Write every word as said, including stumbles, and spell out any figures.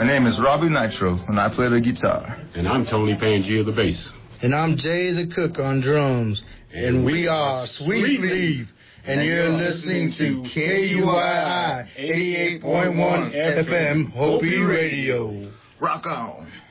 My name is Robbie Nitro, and I play the guitar. And I'm Tony Pangea, the bass. And I'm Jay the Cook on drums. And, and we, we are Sweet Leaf. And, and you're listening to K U I I eighty-eight point one F M Hopi Radio. Rock on.